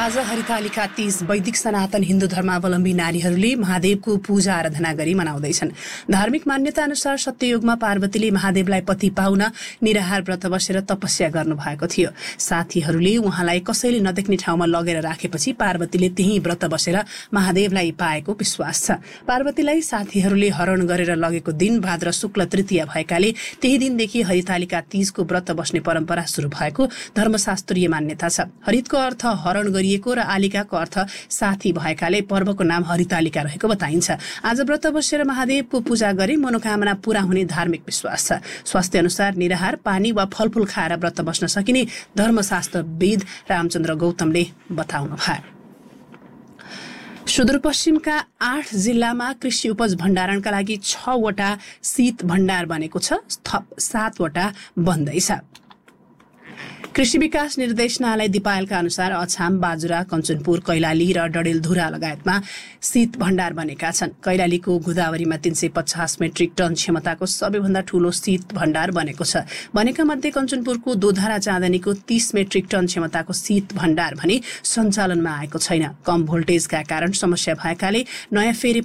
आज हरितालिका 30 वैदिक सनातन हिन्दू धर्मावलम्बी नारीहरूले महादेवको पूजा आराधना गरी मनाउँदैछन्। धार्मिक मान्यता अनुसार सत्ययुगमा पार्वतीले महादेवलाई पति पाउन निराहार व्रत बसेर तपस्या गर्नुभएको थियो। साथीहरूले उहाँलाई कसैले नदेख्ने ठाउँमा लगेर राखेपछि पार्वतीले त्यही व्रत बसेर महादेवलाई पाएको विश्वास छ। पार्वतीलाई साथीहरूले हरण गरेर लगेको दिन भाद्र शुक्ल तृतीया भएकाले त्यही दिनदेखि हरितालिका 30 को व्रत बस्ने परम्परा शुरू भएको धर्मशास्त्रीय मान्यता छ। हरितको अर्थ हरण गरिएको र आलिकाको अर्थ साथी भएकाले पर्वको नाम हरितालिका रहेको बताइन्छ। आज व्रत बसेर महादेवको पूजा गरी मनोकामना पूरा हुने धार्मिक विश्वास छ। स्वास्थ्य अनुसार निराहार पानी वा फलफूल खाएर व्रत बस्न सकिने धर्मशास्त्रविद रामचन्द्र गौतमले बताउनु भयो। सुदूरपश्चिमका 8 जिल्लामा कृषि उपज भण्डारणका लागि 6 वटा शीत भण्डार बनेको छ, थप 7 वटा बन्दैछ। कृषि विकास निर्देशनालय दिपायलका अनुसार अछाम, बाजुरा, कञ्चनपुर, कैलाली र डडेलधुरा लगायतमा शीत भण्डार बनेका छन्। कैलालीको गोदावरीमा 350 मेट्रिक टन क्षमताको सबैभन्दा ठूलो शीत भण्डार बनेको छ। बनेका मध्ये कञ्चनपुरको दोधारा चाँदनीको 30 मेट्रिक टन क्षमताको शीत भण्डार भने सञ्चालनमा आएको छैन। कम भोल्टेजका कारण समस्या भएकाले नयाँ फेरि